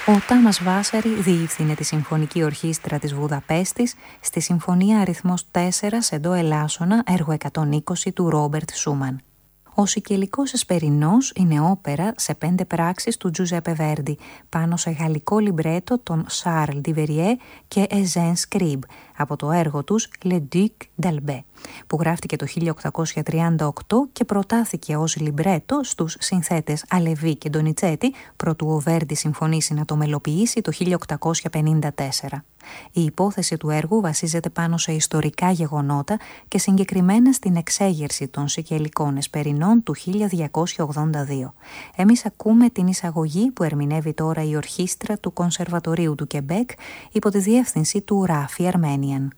Ο Τάμας Βάσαρη διεύθυνε τη Συμφωνική Ορχήστρα της Βουδαπέστης στη Συμφωνία αριθμός 4 σε ντο ελάσσονα, έργο 120 του Ρόμπερτ Σούμαν. Ο Σικελικός Εσπερινός είναι όπερα σε 5 πράξεις του Τζουζέπε Βέρντι, πάνω σε γαλλικό λιμπρέτο των Σαρλ Ντιβεριέ και Εζέν Σκρίμπ, από το έργο τους Le Duc d'Albe, που γράφτηκε το 1838 και προτάθηκε ως λιμπρέτο στους συνθέτες Αλεβί και Ντονιτσέτη, προτού ο Βέρντι συμφωνήσει να το μελοποιήσει το 1854. Η υπόθεση του έργου βασίζεται πάνω σε ιστορικά γεγονότα και συγκεκριμένα στην εξέγερση των Σικελικών Εσπερινών του 1282. Εμείς ακούμε την εισαγωγή που ερμηνεύει τώρα η Ορχήστρα του Κονσερβατορίου του Κεμπέκ υπό τη διεύθυνση του Ράφι Αρμένιαν.